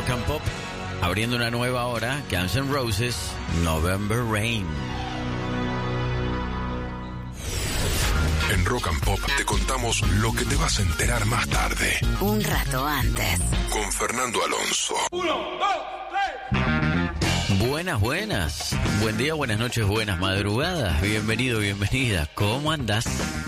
Rock and Pop, abriendo una nueva hora, Guns N' Roses, November Rain. En Rock and Pop te contamos lo que te vas a enterar más tarde. Un rato antes. Con Fernando Alonso. 1, 2, 3. Buenas. Buen día, buenas noches, buenas madrugadas. Bienvenido, bienvenida. ¿Cómo andás?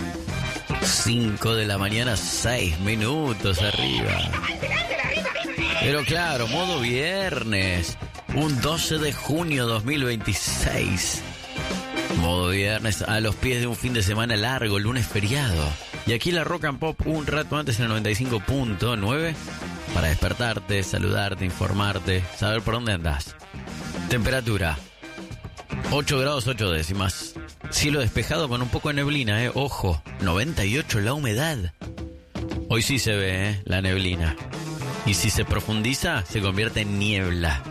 5 de la mañana, 6 minutos arriba. Pero claro, modo viernes. Un 12 de junio 2026. Modo viernes a los pies de un fin de semana largo, lunes feriado. Y aquí la Rock and Pop un rato antes en el 95.9 para despertarte, saludarte, informarte, saber por dónde andás. Temperatura 8 grados 8 décimas. Cielo despejado con un poco de neblina, ojo, 98 la humedad. Hoy sí se ve, la neblina. Y si se profundiza, se convierte en niebla.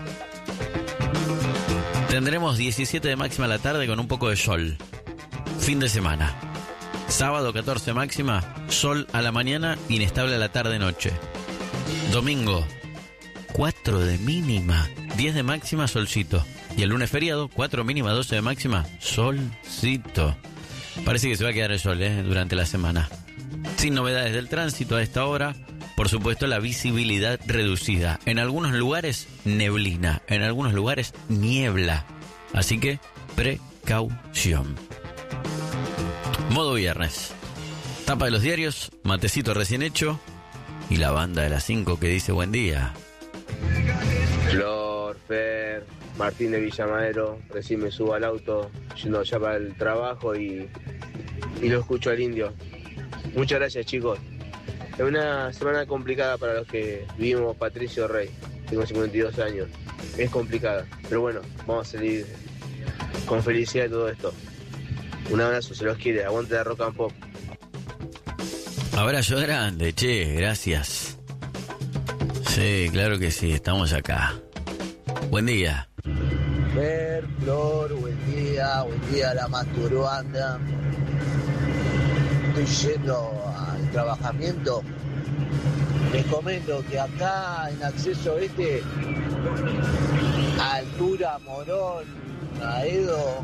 Tendremos 17 de máxima a la tarde con un poco de sol. Fin de semana. Sábado 14 máxima, sol a la mañana, inestable a la tarde-noche. Domingo 4 de mínima, 10 de máxima, solcito. Y el lunes feriado, 4 mínima, 12 de máxima, solcito. Parece que se va a quedar el sol durante la semana. Sin novedades del tránsito a esta hora. Por supuesto, la visibilidad reducida. En algunos lugares, neblina. En algunos lugares, niebla. Así que, precaución. Modo viernes. Tapa de los diarios, matecito recién hecho y la banda de las 5 que dice buen día. Flor, Fer, Martín de Villamadero. Recién me subo al auto, yendo ya para el trabajo y lo escucho al indio. Muchas gracias, chicos. Es una semana complicada para los que vivimos Patricio Rey. Tengo 52 años. Es complicada, pero bueno, vamos a salir con felicidad de todo esto. Un abrazo, se los quiere. Aguante la Rock and Pop. Abrazo grande, che, gracias. Sí, claro que sí, estamos acá. Buen día. Fer, Flor, buen día a la masturbanda. Estoy yendo al trabajamiento. Les comento que acá en acceso a altura Morón, Aedo,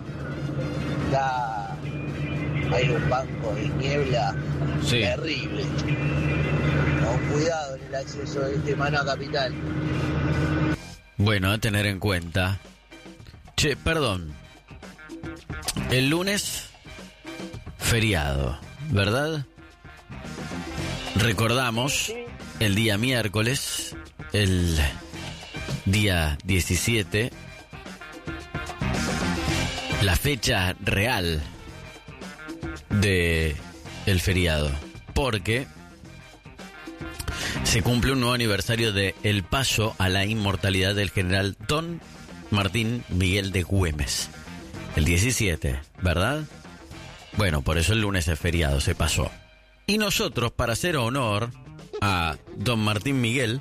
hay un banco de niebla terrible. Con cuidado en el acceso mano a Capital. Bueno, a tener en cuenta. Che, perdón. El lunes, feriado, ¿verdad? Recordamos el día miércoles, el día 17, la fecha real de el feriado, porque se cumple un nuevo aniversario de el paso a la inmortalidad del general Don Martín Miguel de Güemes. El 17, ¿verdad? Bueno, por eso el lunes es feriado, se pasó. Y nosotros, para hacer honor a Don Martín Miguel,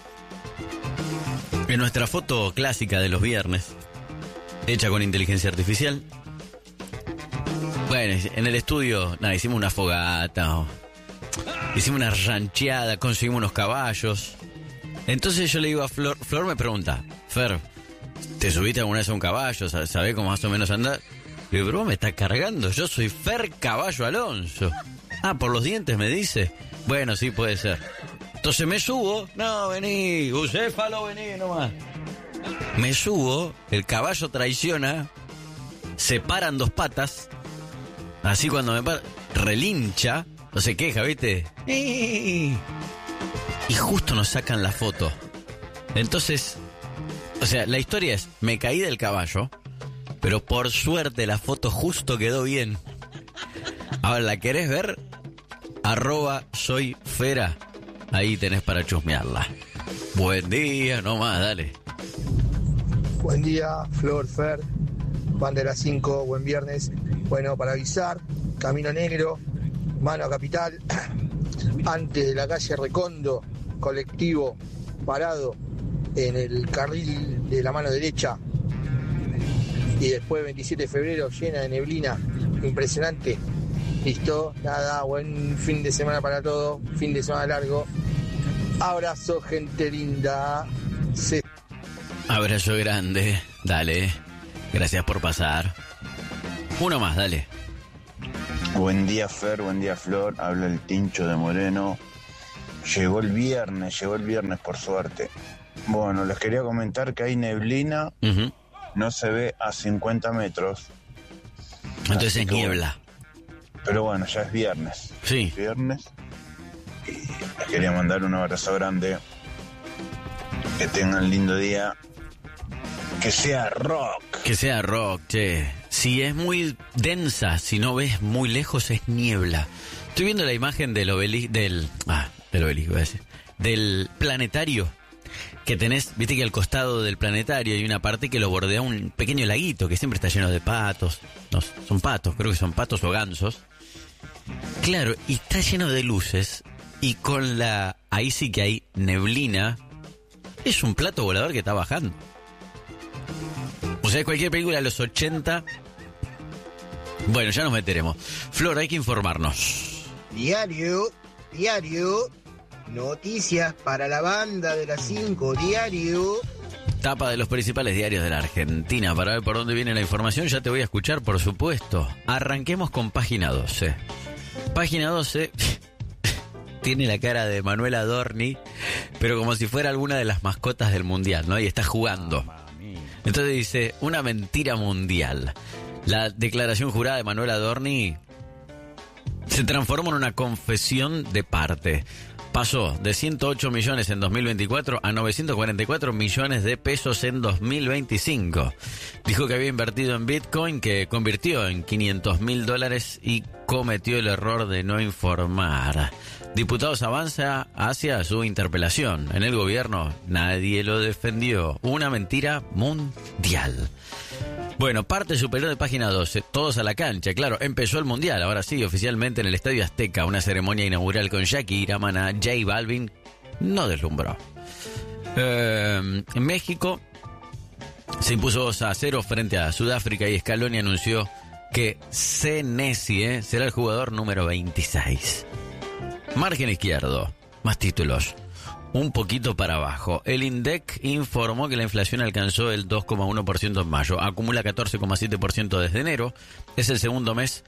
en nuestra foto clásica de los viernes, hecha con inteligencia artificial, bueno, en el estudio, hicimos una fogata, hicimos una rancheada, conseguimos unos caballos. Entonces yo le digo a Flor me pregunta, Fer, ¿te subiste alguna vez a un caballo? ¿Sabés cómo más o menos andar? Le digo, bro, me está cargando, yo soy Fer Caballo Alonso. Ah, por los dientes me dice. Bueno, sí, puede ser. Entonces me subo. No, vení, Bucéfalo, vení nomás. Me subo, el caballo traiciona, se paran dos patas. Así cuando me para, relincha, no se queja, ¿viste? Y justo nos sacan la foto. Entonces, o sea, la historia es, me caí del caballo, pero por suerte la foto justo quedó bien. Ahora, ¿la querés ver? @soyfera. Ahí tenés para chusmearla. Buen día, nomás, dale. Buen día, Flor, Fer, Bandera 5, buen viernes. Bueno, para avisar, Camino Negro, mano a Capital, antes de la calle Recondo, colectivo parado en el carril de la mano derecha. Y después 27 de febrero, llena de neblina, impresionante. Listo, nada, buen fin de semana para todos, fin de semana largo. Abrazo, gente linda. Sí. Abrazo grande. Dale. Gracias por pasar. Uno más, dale. Buen día, Fer, buen día, Flor. Habla el Tincho de Moreno. Llegó el viernes por suerte. Bueno, les quería comentar que hay neblina. Uh-huh. No se ve a 50 metros. Entonces es niebla. Pero bueno, ya es viernes. Sí. Es viernes. Y les quería mandar un abrazo grande. Que tengan lindo día. Que sea rock. Que sea rock, che. Si es muy densa, si no ves muy lejos, es niebla. Estoy viendo la imagen del obelisco, del obelisco, voy a decir, del planetario que tenés, viste que al costado del planetario hay una parte que lo bordea un pequeño laguito que siempre está lleno de patos. No, son patos, creo que son patos o gansos. Claro, y está lleno de luces y ahí sí que hay neblina. Es un plato volador que está bajando. O sea, cualquier película de los 80. Bueno, ya nos meteremos. Flor, hay que informarnos. Diario, noticias para la banda de las 5, diario. Tapa de los principales diarios de la Argentina. Para ver por dónde viene la información, ya te voy a escuchar, por supuesto. Arranquemos con página 12. Página 12 tiene la cara de Manuel Adorni, pero como si fuera alguna de las mascotas del Mundial, ¿no? Y está jugando. Entonces dice, una mentira mundial. La declaración jurada de Manuel Adorni se transformó en una confesión de parte. Pasó de 108 millones en 2024 a 944 millones de pesos en 2025. Dijo que había invertido en Bitcoin, que convirtió en $500.000 y cometió el error de no informar. Diputados avanza hacia su interpelación. En el gobierno nadie lo defendió. Una mentira mundial. Bueno, parte superior de página 12, todos a la cancha, claro, empezó el Mundial, ahora sí, oficialmente en el Estadio Azteca, una ceremonia inaugural con Shakira, Maná, J Balvin, no deslumbró. En México se impuso 2-0 frente a Sudáfrica y Scaloni anunció que Senesi será el jugador número 26. Margen izquierdo, más títulos. Un poquito para abajo. El INDEC informó que la inflación alcanzó el 2,1% en mayo. Acumula 14,7% desde enero. Es el segundo mes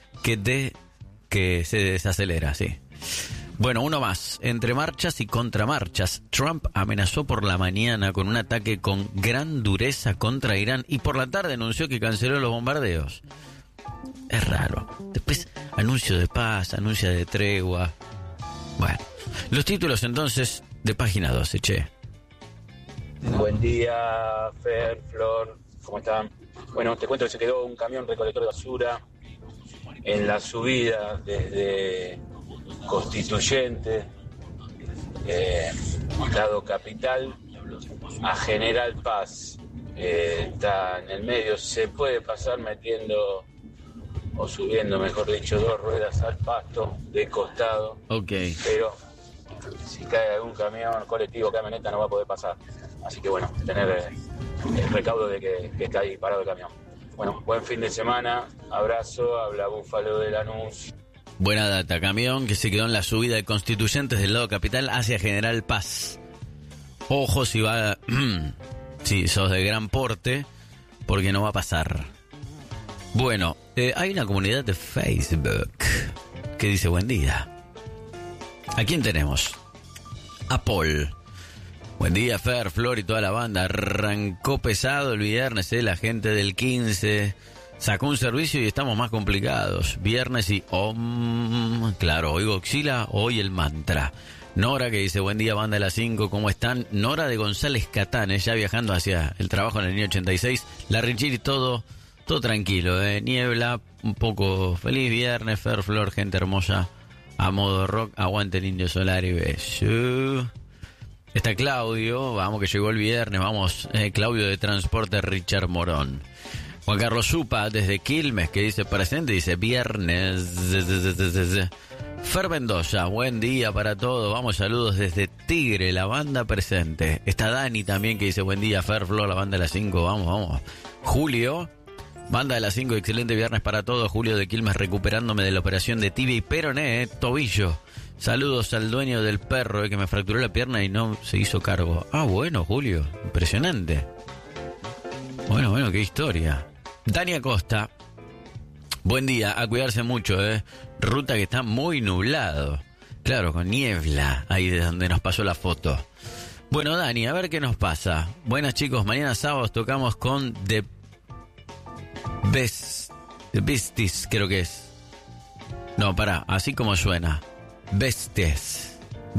que se desacelera, sí. Bueno, uno más. Entre marchas y contramarchas, Trump amenazó por la mañana con un ataque con gran dureza contra Irán y por la tarde anunció que canceló los bombardeos. Es raro. Después, anuncio de paz, anuncio de tregua. Bueno, los títulos entonces de página 12, che. Buen día, Fer, Flor, ¿cómo están? Bueno, te cuento que se quedó un camión recolector de basura en la subida desde Constituyente, lado Capital, a General Paz. Está en el medio, se puede pasar metiendo o subiendo, mejor dicho, 2 ruedas al pasto de costado. Ok. Pero si cae algún camión, colectivo, camioneta, no va a poder pasar. Así que bueno, tener el recaudo de que está ahí parado el camión. Bueno, buen fin de semana, abrazo, habla Búfalo de Lanús. Buena data, camión que se quedó en la subida de Constituyentes del lado Capital hacia General Paz. Ojo si va, si sos de gran porte, porque no va a pasar. Bueno, hay una comunidad de Facebook que dice buen día. ¿A quién tenemos? A Paul. Buen día, Fer, Flor y toda la banda. Arrancó pesado el viernes, la gente del 15 sacó un servicio y estamos más complicados. Viernes y claro, hoy Godzilla, hoy el mantra. Nora que dice, buen día, banda de las 5, ¿cómo están? Nora de González Catán, ya viajando hacia el trabajo en el línea 86. La Richiri, todo tranquilo, niebla, un poco feliz viernes, Fer, Flor, gente hermosa. A modo rock, aguante el Indio Solar y beso. Está Claudio, vamos que llegó el viernes, vamos, Claudio de Transporte Richard Morón. Juan Carlos Zupa desde Quilmes que dice presente, dice viernes. Fer Mendoza, buen día para todos, vamos, saludos desde Tigre, la banda presente. Está Dani también que dice buen día, Fer, Flor, la banda de las 5, vamos. Julio, banda de las 5, excelente viernes para todos. Julio de Quilmes recuperándome de la operación de tibia y peroné, tobillo. Saludos al dueño del perro que me fracturó la pierna y no se hizo cargo. Ah, bueno, Julio, impresionante. Bueno, qué historia. Dani Acosta, buen día, a cuidarse mucho, Ruta que está muy nublado. Claro, con niebla, ahí de donde nos pasó la foto. Bueno, Dani, a ver qué nos pasa. Buenas, chicos, mañana sábado tocamos con The Beasties, creo que es. No, pará, así como suena. Bestias.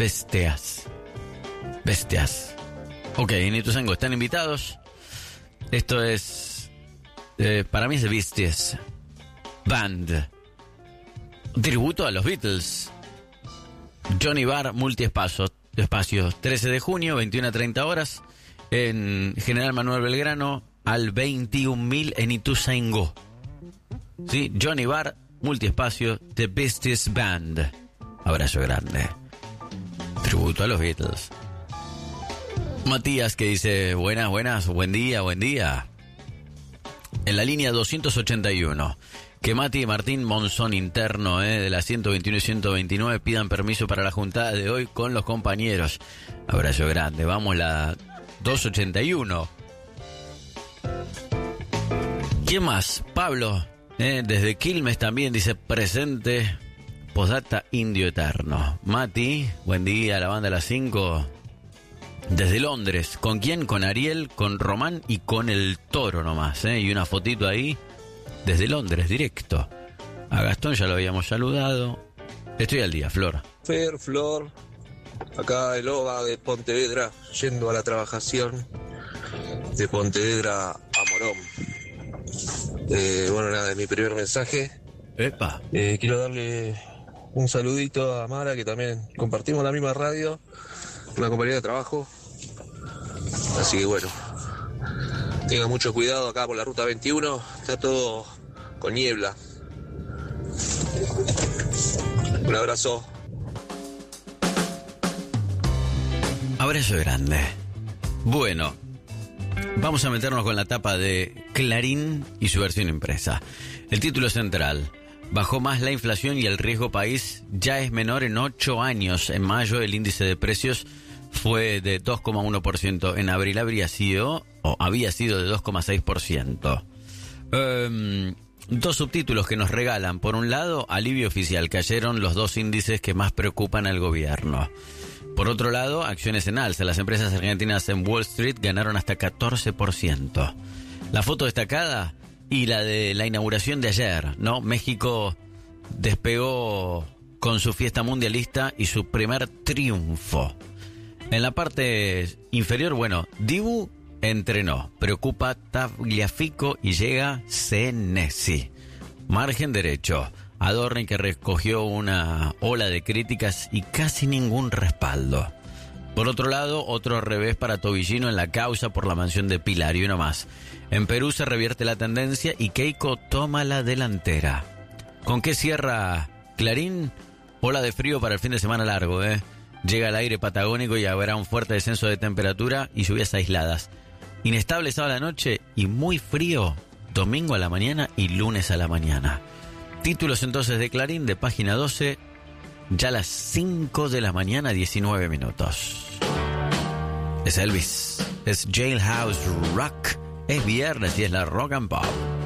Ok, en Ituzaingó están invitados. Esto es... para mí es The Beasties Band. Tributo a los Beatles. Johnny Bar, multiespacio, 13 de junio, 21 a 30 horas, en General Manuel Belgrano, al 21.000 en Ituzaingó. Sí, Johnny Bar, multiespacio, The Beasties Band. Abrazo grande. Tributo a los Beatles. Matías que dice, buenas, buen día. En la línea 281. Que Mati y Martín Monzón interno de la 121 y 129 pidan permiso para la juntada de hoy con los compañeros. Abrazo grande. Vamos la 281. ¿Quién más? Pablo, desde Quilmes también dice presente. Postdata Indio Eterno. Mati, buen día, la banda a las 5. Desde Londres. ¿Con quién? Con Ariel, con Román y con el Toro nomás. Y una fotito ahí. Desde Londres, directo. A Gastón ya lo habíamos saludado. Estoy al día, Flor. Flor, acá el OVA de Pontevedra, yendo a la trabajación de Pontevedra a Morón. Bueno, nada, mi primer mensaje. Epa. Quiero darle un saludito a Mara, que también compartimos la misma radio, una compañía de trabajo. Así que bueno, tengan mucho cuidado acá por la ruta 21, está todo con niebla. Un abrazo. Abrazo grande. Bueno, vamos a meternos con la tapa de Clarín y su versión impresa. El título central: bajó más la inflación y el riesgo país ya es menor en 8 años. En mayo el índice de precios fue de 2,1%. En abril había sido de 2,6%. Dos subtítulos que nos regalan. Por un lado, alivio oficial. Cayeron los dos índices que más preocupan al gobierno. Por otro lado, acciones en alza. Las empresas argentinas en Wall Street ganaron hasta 14%. La foto destacada y la de la inauguración de ayer, ¿no? México despegó con su fiesta mundialista y su primer triunfo. En la parte inferior, bueno, Dibu entrenó, preocupa Tagliafico y llega Senesi. Margen derecho, Adorni que recogió una ola de críticas y casi ningún respaldo. Por otro lado, otro revés para Tobillino en la causa por la mansión de Pilar y uno más. En Perú se revierte la tendencia y Keiko toma la delantera. ¿Con qué cierra Clarín? Ola de frío para el fin de semana largo, Llega el aire patagónico y habrá un fuerte descenso de temperatura y lluvias aisladas. Inestable sábado a la noche y muy frío domingo a la mañana y lunes a la mañana. Títulos entonces de Clarín de página 12, ya a las 5 de la mañana, 19 minutos. Es Elvis, es Jailhouse Rock, es viernes y es la Rock and Pop.